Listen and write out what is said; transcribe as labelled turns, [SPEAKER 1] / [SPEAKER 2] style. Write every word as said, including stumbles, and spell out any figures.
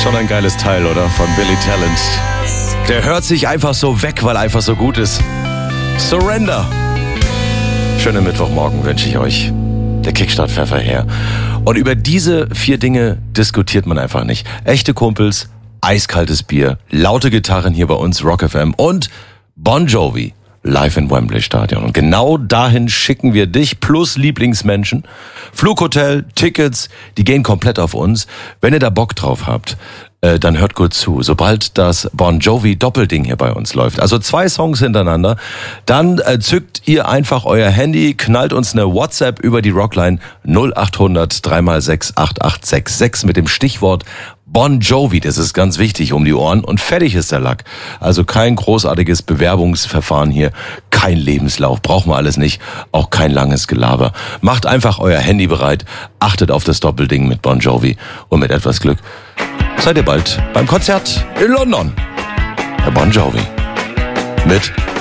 [SPEAKER 1] Schon ein geiles Teil, oder? Von Billy Talent. Der hört sich einfach so weg, weil er einfach so gut ist. Surrender. Schönen Mittwochmorgen wünsche ich euch. Der Kickstart-Pfeffer her. Und über diese vier Dinge diskutiert man einfach nicht. Echte Kumpels, eiskaltes Bier, laute Gitarren hier bei uns, Rock F M und Bon Jovi live im Wembley Stadion. Und genau dahin schicken wir dich plus Lieblingsmenschen. Flughotel, Tickets, die gehen komplett auf uns. Wenn ihr da Bock drauf habt, äh, dann hört gut zu. Sobald das Bon Jovi Doppelding hier bei uns läuft, also zwei Songs hintereinander, dann äh, zückt ihr einfach euer Handy, knallt uns eine WhatsApp über die Rockline null acht hundert drei mal sechs acht acht sechs sechs mit dem Stichwort Bon Jovi, das ist ganz wichtig, um die Ohren, und fertig ist der Lack. Also kein großartiges Bewerbungsverfahren hier, kein Lebenslauf, brauchen wir alles nicht, auch kein langes Gelaber. Macht einfach euer Handy bereit, achtet auf das Doppelding mit Bon Jovi und mit etwas Glück seid ihr bald beim Konzert in London. Herr Bon Jovi mit